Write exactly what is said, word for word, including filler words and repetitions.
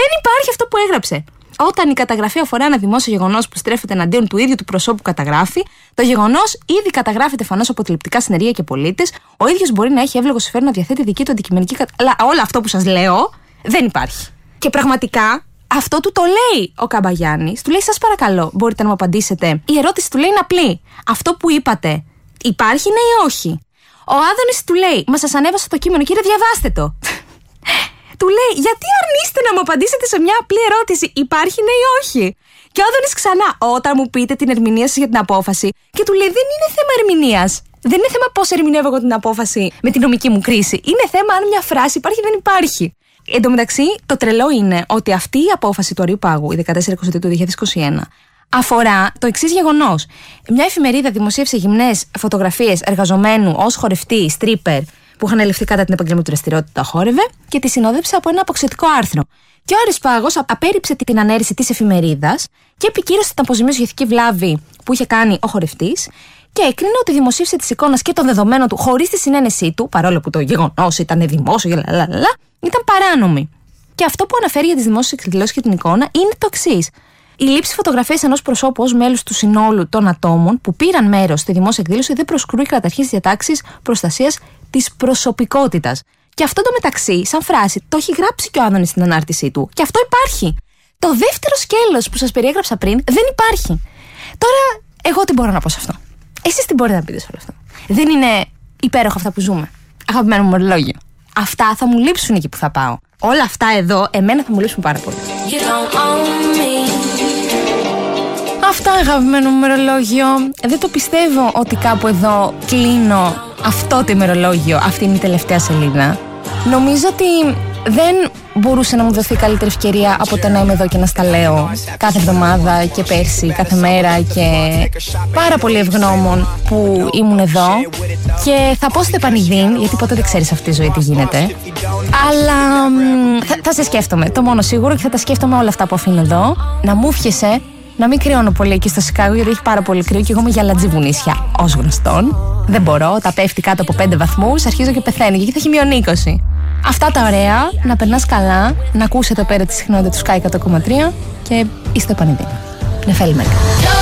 Δεν υπάρχει αυτό που έγραψε. Όταν η καταγραφή αφορά ένα δημόσιο γεγονός που στρέφεται εναντίον του ίδιου του προσώπου που καταγράφει, το γεγονός ήδη καταγράφεται φανώς από τηλεπτικά συνεργεία και πολίτες, ο ίδιος μπορεί να έχει εύλογο συμφέρον να διαθέτει δική του αντικειμενική καταγραφή. Αλλά όλο αυτό που σας λέω δεν υπάρχει. Και πραγματικά αυτό του το λέει ο Καμπαγιάννης. Του λέει: σας παρακαλώ, μπορείτε να μου απαντήσετε. Η ερώτηση του λέει είναι απλή. Αυτό που είπατε υπάρχει, ναι ή όχι? Ο Άδωνης του λέει: μα σας ανέβασα το κείμενο, κύριε, διαβάστε το. Του λέει: γιατί αρνείστε να μου απαντήσετε σε μια απλή ερώτηση, υπάρχει, ναι ή όχι? Και ο Άδωνης ξανά: όταν μου πείτε την ερμηνεία σας για την απόφαση. Και του λέει: δεν είναι θέμα ερμηνείας. Δεν είναι θέμα πώς ερμηνεύω εγώ την απόφαση με τη νομική μου κρίση. Είναι θέμα αν μια φράση υπάρχει ή δεν υπάρχει. Εν τω μεταξύ, το τρελό είναι ότι αυτή η απόφαση του Αριού Πάγου, η δεκατέσσερα είκοσι του δύο χιλιάδες είκοσι ένα, αφορά το εξής γεγονός. Μια εφημερίδα δημοσίευσε γυμνές φωτογραφίες εργαζομένου ως χορευτή, στρίπερ, που είχαν ληφθεί κατά την επαγγελματική του δραστηριότητα, χόρευε και τη συνόδεψε από ένα αποξωτικό άρθρο. Και ο Άρης Πάγος απέρριψε την ανέρρηση της εφημερίδας και επικύρωσε την αποζημίωση για ηθική βλάβη που είχε κάνει ο χορευτής και έκρινε ότι η δημοσίευση της εικόνας και των δεδομένων του χωρίς τη συνένεσή του, παρόλο που το γεγονός ήταν δημόσιο, λαλαλαλα, ήταν παράνομη. Και αυτό που αναφέρει για τις δημόσιες εκδηλώσεις και την εικόνα είναι το εξής. Η λήψη φωτογραφίας ενός προσώπου ως μέλους του συνόλου των ατόμων που πήραν μέρος στη δημόσια εκδήλωση δεν προσκρούει καταρχήν στις διατάξεις προστασίας της προσωπικότητας. Και αυτό το μεταξύ, σαν φράση, το έχει γράψει και ο Άδωνης στην ανάρτησή του. Και αυτό υπάρχει. Το δεύτερο σκέλος που σας περιέγραψα πριν δεν υπάρχει. Τώρα, εγώ τι μπορώ να πω σε αυτό? Εσείς τι μπορείτε να πείτε σε όλο αυτό? Δεν είναι υπέροχα αυτά που ζούμε? Αγαπημένο μου ορολόγιο. Αυτά θα μου λείψουν εκεί που θα πάω. Όλα αυτά εδώ, εμένα θα μου λείψουν πάρα πολύ. Αυτά, αγαπημένο μου ημερολόγιο. Δεν το πιστεύω ότι κάπου εδώ κλείνω αυτό το ημερολόγιο. Αυτή είναι η τελευταία σελίδα. Νομίζω ότι δεν μπορούσε να μου δοθεί καλύτερη ευκαιρία από το να είμαι εδώ και να στα λέω κάθε εβδομάδα και πέρσι, κάθε μέρα, και πάρα πολύ ευγνώμων που ήμουν εδώ. Και θα πω στο επανειδήν, γιατί ποτέ δεν ξέρεις αυτή τη ζωή τι γίνεται. Αλλά θα, θα σε σκέφτομαι, το μόνο σίγουρο, και θα τα σκέφτομαι όλα αυτά που αφήνω εδώ. Να μου ευχεσαι να μην κρυώνω πολύ εκεί στο Σικάγο, γιατί έχει πάρα πολύ κρύο και εγώ είμαι για λατζιβουνίσια, ως γνωστόν. Δεν μπορώ, τα πέφτει κάτω από πέντε βαθμούς, αρχίζω και πεθαίνω και εκεί θα έχει μείον είκοσι. Αυτά τα ωραία, να περνάς καλά, να ακούσετε πέρα τη συχνότητα του Sky εκατό κόμμα τρία και είστε επανειδήν. Νεφέλη Μέρκα.